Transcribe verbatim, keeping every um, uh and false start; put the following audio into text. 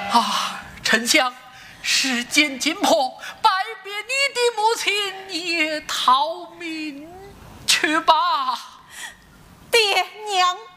啊，丞相，时间紧迫，拜别你的母亲，也逃命去吧。 爹娘